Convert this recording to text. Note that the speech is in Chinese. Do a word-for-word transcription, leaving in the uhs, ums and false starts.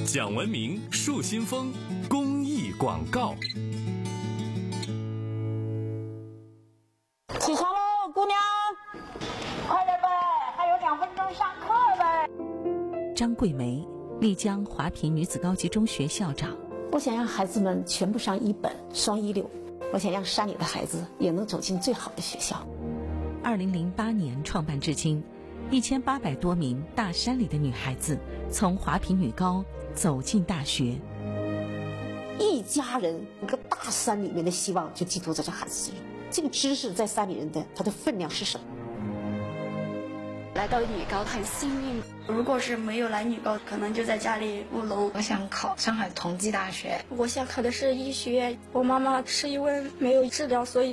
讲文明树新风公益广告。 起床喽，姑娘，快点呗，还有两分钟上课呗。 张桂梅，丽江华坪女子高级中学校长。 我想让孩子们全部上一本双一流，我想让山里的孩子也能走进最好的学校。 二零零八年创办至今，一千八百多名大山里的女孩子从华坪女高走进大学。 一家人一个大山里面的希望就寄托在这孩子身上。这个知识在山里人的它的分量是什么？ 来到女高很幸运， 如果是没有来女高，可能就在家里务农。 我想考上海同济大学， 我想考的是医学院。我妈妈是因为没有治疗，所以